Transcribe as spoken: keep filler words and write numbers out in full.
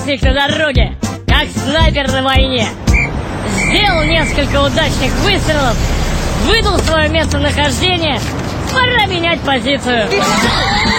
их на дороге, как снайпер на войне. Сделал несколько удачных выстрелов, выдал свое местонахождение. Пора менять позицию.